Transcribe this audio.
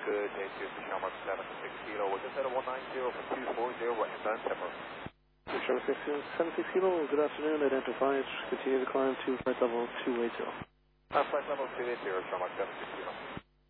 Good day to you, Michelle Mark 760. We're just at a 190 for 240, we're inbound tempo. Michelle 760, good afternoon, identify, continue to climb to flight level 280. Flight level 280, Michelle Mark 760.